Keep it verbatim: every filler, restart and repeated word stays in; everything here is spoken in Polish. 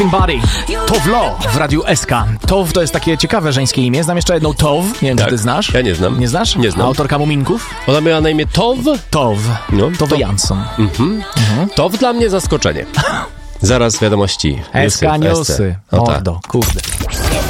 Body. Towlo w Radiu S K. Tow to jest takie ciekawe żeńskie imię. Znam jeszcze jedną Tow. Nie wiem, tak. czy ty znasz? Ja nie znam. Nie znasz? Nie znam. Autorka Muminków? Ona miała na imię Tow? Tow. No, Tow Jansson. Mhm. Mhm. Tow dla mnie zaskoczenie. Zaraz wiadomości. S K Newsy. No tak. Mordo, kurde.